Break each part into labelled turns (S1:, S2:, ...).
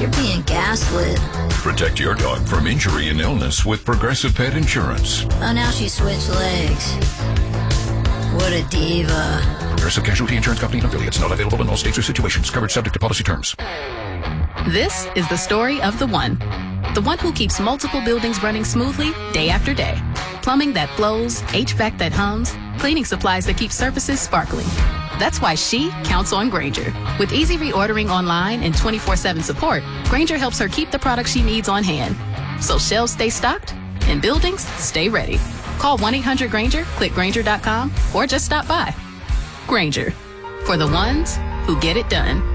S1: You're being gaslit.
S2: Protect your dog from injury and illness with Progressive Pet Insurance.
S1: Oh, now she switched legs. What a diva.
S2: Progressive Casualty Insurance Company and affiliates. Not available in all states or situations. Covered subject to policy terms.
S3: This is the story of the one. The one who keeps multiple buildings running smoothly day after day. Plumbing that flows, HVAC that hums, cleaning supplies that keep surfaces sparkling. That's why she counts on Grainger. With easy reordering online and 24/7 support, Grainger helps her keep the products she needs on hand. So shelves stay stocked and buildings stay ready. Call 1-800-GRAINGER, click Grainger.com, or just stop by. Grainger, for the ones who get it done.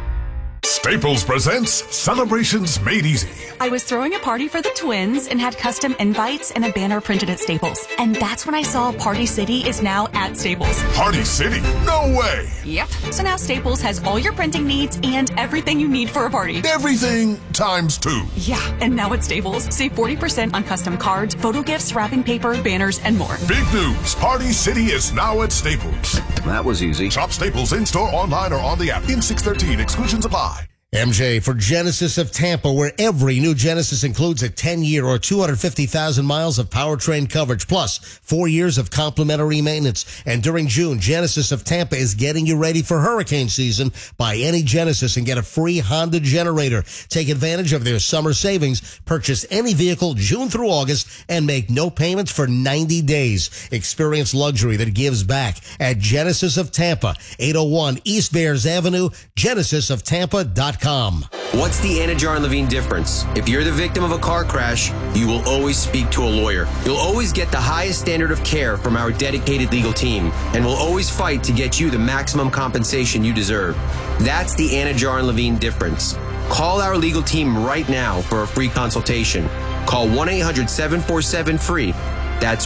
S4: Staples presents Celebrations Made Easy.
S5: I was throwing a party for the twins and had custom invites and a banner printed at Staples. And that's when I saw Party City is now at Staples.
S4: Party City? No way!
S5: Yep. So now Staples has all your printing needs and everything you need for a party.
S4: Everything times 2.
S5: Yeah, and now at Staples, save 40% on custom cards, photo gifts, wrapping paper, banners, and more.
S4: Big news! Party City is now at Staples.
S6: That was easy.
S4: Shop Staples in-store, online, or on the app. In 613, exclusions apply.
S7: MJ for Genesis of Tampa, where every new Genesis includes a 10-year or 250,000 miles of powertrain coverage, plus 4 years of complimentary maintenance. And during June, Genesis of Tampa is getting you ready for hurricane season. Buy any Genesis and get a free Honda generator. Take advantage of their summer savings. Purchase any vehicle June through August and make no payments for 90 days. Experience luxury that gives back at Genesis of Tampa, 801 East Bears Avenue, genesisoftampa.com.
S6: What's the Anna Jar and Levine difference? If you're the victim of a car crash, you will always speak to a lawyer. You'll always get the highest standard of care from our dedicated legal team, and we'll always fight to get you the maximum compensation you deserve. That's the Anna Jar and Levine difference. Call our legal team right now for a free consultation. Call 1-800-747-FREE. That's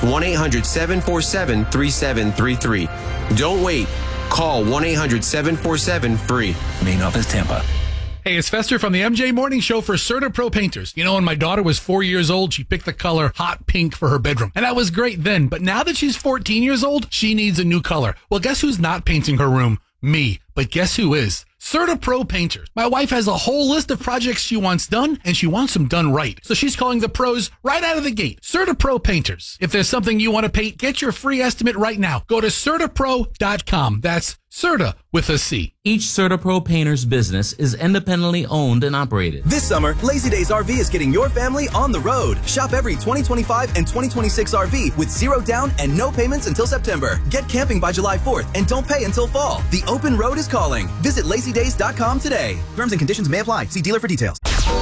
S6: 1-800-747-3733. Don't wait. Call 1-800-747-FREE.
S8: Main office, Tampa.
S9: Hey, it's Fester from the MJ Morning Show for Serta Pro Painters. You know, when my daughter was 4 years old, she picked the color hot pink for her bedroom. And that was great then. But now that she's 14 years old, she needs a new color. Well, guess who's not painting her room? Me. But guess who is? Serta Pro Painters. My wife has a whole list of projects she wants done, and she wants them done right. So she's calling the pros right out of the gate. Serta Pro Painters. If there's something you want to paint, get your free estimate right now. Go to CertaPro.com. That's Serta with a C.
S10: Each CertaPro Painter's business is independently owned and operated.
S11: This summer, Lazy Days RV is getting your family on the road. Shop every 2025 and 2026 RV with 0 down and no payments until September. Get camping by July 4th and don't pay until fall. The open road is calling. Visit LazyDays.com today. Terms and conditions may apply. See dealer for details.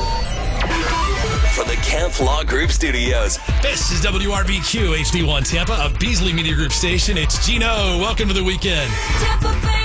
S12: From the Camp Law Group Studios, this is WRBQ HD1 Tampa, a Beasley Media Group station. It's Gino. Welcome to the weekend.